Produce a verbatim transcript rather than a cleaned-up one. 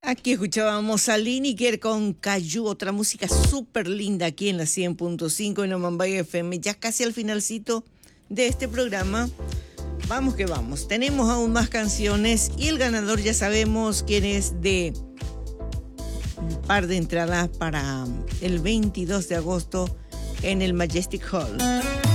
Aquí escuchábamos a Lineker con Cayú, otra música súper linda aquí en la cien punto cinco en Omambay F M. Ya casi al finalcito de este programa. Vamos que vamos. Tenemos aún más canciones y el ganador ya sabemos quién es, de un par de entradas para el veintidós de agosto en el Majestic Hall.